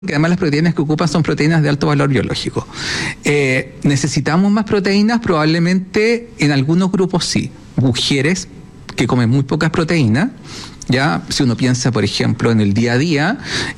que además las proteínas que ocupan son proteínas de alto valor biológico. ¿Necesitamos más proteínas? Probablemente en algunos grupos sí. Mujeres que comen muy pocas proteínas, ya si uno piensa, por ejemplo, en el día a día,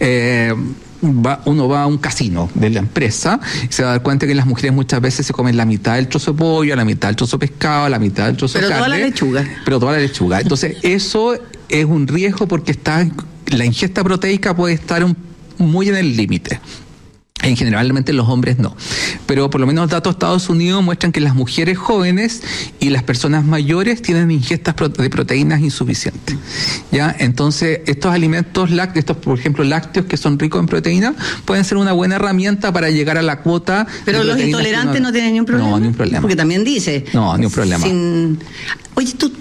uno va a un casino de la empresa y se va a dar cuenta que las mujeres muchas veces se comen la mitad del trozo de pollo, la mitad del trozo de pescado, la mitad del trozo de carne. Pero toda la lechuga. Entonces, eso es un riesgo porque la ingesta proteica puede estar muy en el límite. Generalmente los hombres no. Pero por lo menos datos de Estados Unidos muestran que las mujeres jóvenes y las personas mayores tienen ingestas de proteínas insuficientes. ¿Ya? Entonces, estos alimentos lácteos, por ejemplo, lácteos que son ricos en proteínas, pueden ser una buena herramienta para llegar a la cuota. Pero los intolerantes no tienen ni un problema. No, ni un problema. Porque también dice. No, ni un problema. Oye, tú,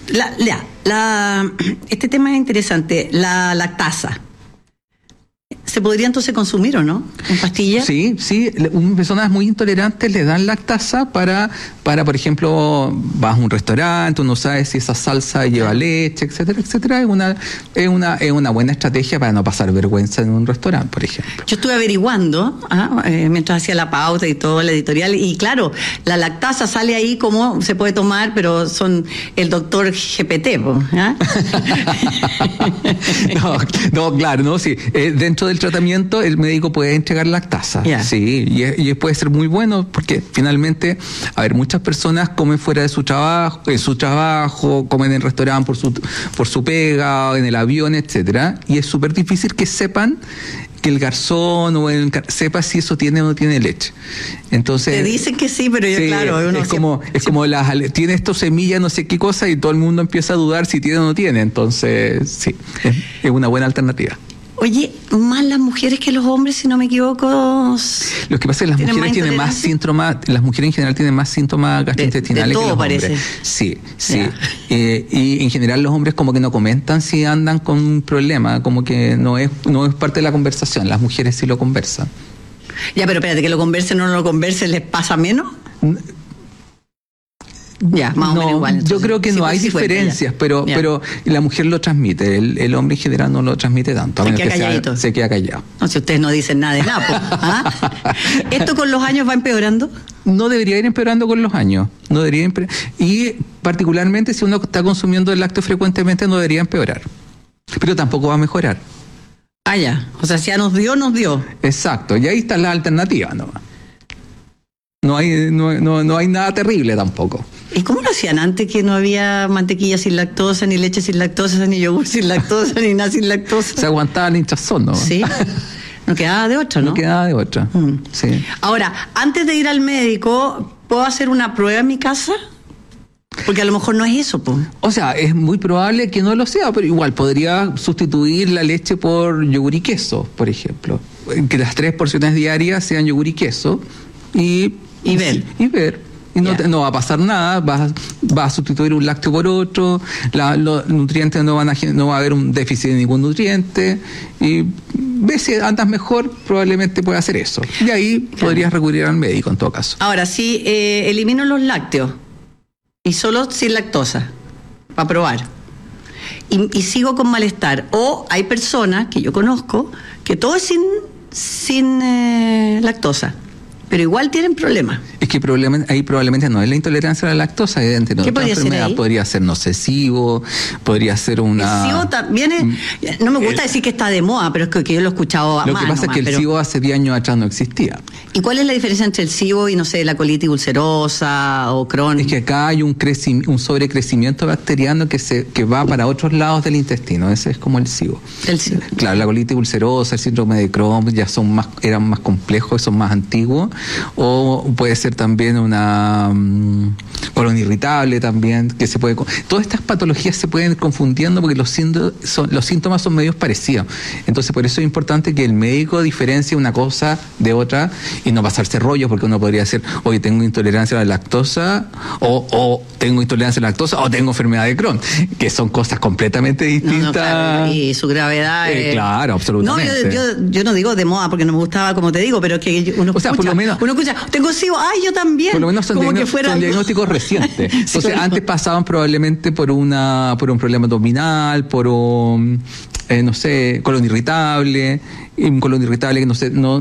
este tema es interesante. La lactasa. ¿Se podría entonces consumir o no? ¿En pastillas? Sí. Personas muy intolerantes le dan lactasa para, por ejemplo, vas a un restaurante, uno sabe si esa salsa lleva leche, etcétera, etcétera. Es una buena estrategia para no pasar vergüenza en un restaurante, por ejemplo. Yo estuve averiguando, mientras hacía la pauta y todo, la editorial, y claro, la lactasa sale ahí como se puede tomar, pero son el doctor GPT, ¿ah? No, claro, no, sí. Dentro del tratamiento el médico puede entregar lactasa, sí, y puede ser muy bueno porque finalmente, muchas personas comen fuera de su trabajo, comen en restaurante por su pega, en el avión, etcétera, y es súper difícil que sepan que el garzón sepa si eso tiene o no tiene leche. Entonces te dicen que sí, pero yo sí, claro, es como tiene esto semilla no sé qué cosa y todo el mundo empieza a dudar si tiene o no tiene. Entonces sí, es una buena alternativa. Oye, más las mujeres que los hombres, si no me equivoco. Lo que pasa es que las mujeres tienen más síntomas, las mujeres en general tienen más síntomas gastrointestinales que los hombres. Parece. Sí. Y en general los hombres como que no comentan si andan con un problema, como que no es parte de la conversación. Las mujeres sí lo conversan. Ya, pero espérate, que lo conversen o no lo conversen, ¿les pasa menos? Ya, más o menos igual. Entonces, yo creo que no hay diferencias, pero la mujer lo transmite, el hombre en general no lo transmite tanto. Se queda callado. No, si ustedes no dicen nada de nada, ¿ah? ¿Esto con los años va empeorando? No debería ir empeorando con los años. Y particularmente si uno está consumiendo el lácteo frecuentemente no debería empeorar. Pero tampoco va a mejorar. Ah, ya. O sea, si ya nos dio. Exacto. Y ahí está la alternativa, ¿no? No hay nada terrible tampoco. ¿Y cómo lo hacían antes que no había mantequilla sin lactosa, ni leche sin lactosa, ni yogur sin lactosa, ni nada sin lactosa? Se aguantaba el hinchazón, ¿no? Sí. No quedaba de otra, ¿no? No quedaba de otra, sí. Ahora, antes de ir al médico, ¿puedo hacer una prueba en mi casa? Porque a lo mejor no es eso, pues. O sea, es muy probable que no lo sea, pero igual podría sustituir la leche por yogur y queso, por ejemplo. Que las 3 porciones diarias sean yogur y queso y ver. Y no va a pasar nada, va a sustituir un lácteo por otro, los nutrientes no va a haber un déficit de ningún nutriente, y ves si andas mejor, probablemente puede hacer eso. Y ahí podrías recurrir al médico en todo caso. Ahora, si elimino los lácteos y solo sin lactosa, para probar, y sigo con malestar, o hay personas que yo conozco que todo es sin lactosa, pero igual tienen problemas. Es que ahí probablemente no es la intolerancia a la lactosa, evidentemente. ¿Qué podría ser ahí? Podría ser nocesivo, podría ser una... El SIBO también no me gusta decir que está de moda, pero es que yo lo he escuchado a Lo que pasa es que el SIBO hace 10 años atrás no existía. ¿Y cuál es la diferencia entre el SIBO y, no sé, la colitis ulcerosa o Crohn? Es que acá hay un sobrecrecimiento bacteriano que va para otros lados del intestino. Ese es como el SIBO. El SIBO. Claro, la colitis ulcerosa, el síndrome de Crohn ya eran más complejos, son más antiguos. O puede ser también una colon irritable también, que se puede... Todas estas patologías se pueden ir confundiendo porque los síntomas son medios parecidos. Entonces, por eso es importante que el médico diferencie una cosa de otra y no pasarse rollos, porque uno podría decir, oye, tengo intolerancia a la lactosa, o tengo intolerancia a la lactosa, o tengo enfermedad de Crohn, que son cosas completamente distintas. No, claro, y su gravedad... Claro, absolutamente. No, yo no digo de moda porque no me gustaba, como te digo, pero que uno escucha, por lo menos, uno escucha, tengo SIBO, ¡ay, yo también! Por lo menos son diagnósticos recientes. Entonces, antes pasaban probablemente por un problema abdominal, por un no sé, colon irritable, un colon irritable que no